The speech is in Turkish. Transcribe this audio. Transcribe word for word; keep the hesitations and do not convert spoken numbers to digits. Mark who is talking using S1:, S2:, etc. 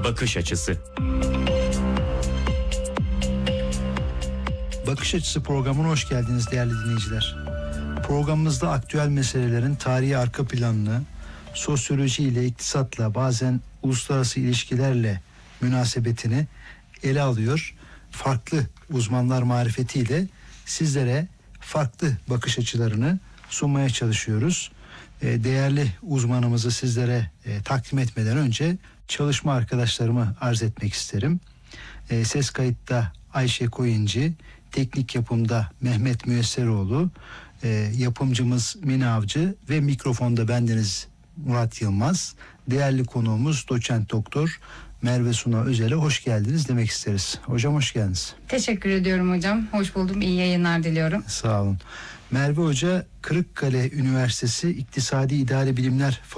S1: Bakış Açısı.
S2: Bakış Açısı programına hoş geldiniz değerli dinleyiciler. Programımızda aktüel meselelerin tarihi arka planını, sosyolojiyle, iktisatla, bazen uluslararası ilişkilerle münasebetini ele alıyor. Farklı uzmanlar marifetiyle sizlere farklı bakış açılarını sunmaya çalışıyoruz. Değerli uzmanımızı sizlere takdim etmeden önce çalışma arkadaşlarımı arz etmek isterim. Ses kayıtta Ayşe Koyuncu, teknik yapımda Mehmet Müyesseroğlu, yapımcımız Mine Avcı ve mikrofonda bendeniz Murat Yılmaz. Değerli konuğumuz doçent doktor Merve Suna Özel'e hoş geldiniz demek isteriz. Hocam hoş geldiniz.
S3: Teşekkür ediyorum hocam. Hoş buldum. İyi yayınlar diliyorum.
S2: Sağ olun. Merve Hoca Kırıkkale Üniversitesi İktisadi İdari Bilimler